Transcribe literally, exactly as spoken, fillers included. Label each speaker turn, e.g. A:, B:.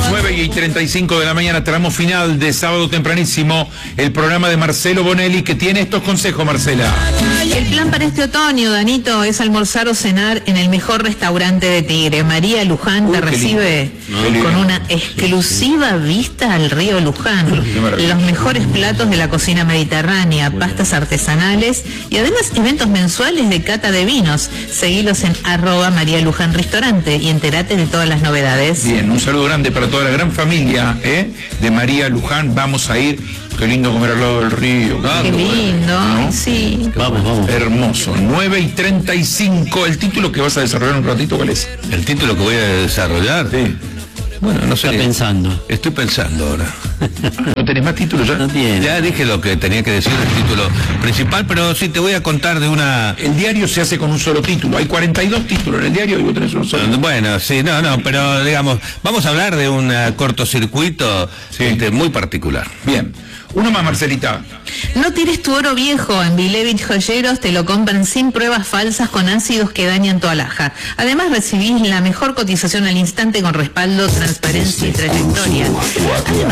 A: nueve y treinta y cinco de la mañana, tramo final de sábado tempranísimo, el programa de Marcelo Bonelli, que tiene estos consejos, Marcela.
B: El plan para este otoño, Danito, es almorzar o cenar en el mejor restaurante de Tigre. María Luján te recibe
A: no,
B: con una exclusiva vista al río Luján. Los mejores platos de la cocina mediterránea, pastas artesanales y además eventos mensuales de cata de vinos. Seguilos en arroba María Luján Restaurante y entérate de todas las novedades.
A: Bien, un saludo grande para toda la gran familia ¿eh? de María Luján. Vamos a ir. Qué lindo comer al lado del río.
B: Qué lindo, ¿no? Sí.
C: Vamos, vamos.
A: Hermoso. nueve y treinta y cinco. ¿El título que vas a desarrollar un ratito cuál es?
C: ¿El título que voy a desarrollar?
A: Sí.
C: Bueno, no sé.
D: Está pensando.
C: Estoy pensando ahora.
A: ¿No tenés más títulos ya?
D: No tiene.
C: Ya dije lo que tenía que decir, el título principal, pero sí te voy a contar de una...
A: El diario se hace con un solo título. Hay cuarenta y dos títulos en el diario y vos tenés uno solo.
C: Bueno, sí, no, no, pero digamos, vamos a hablar de un uh, cortocircuito
A: Sí.
C: este, muy particular.
A: Bien. Uno más, Marcelita.
B: No tires tu oro viejo. En Vilevich Joyeros te lo compran sin pruebas falsas con ácidos que dañan tu alhaja. Además recibís la mejor cotización al instante con respaldo, transparencia y trayectoria. Además,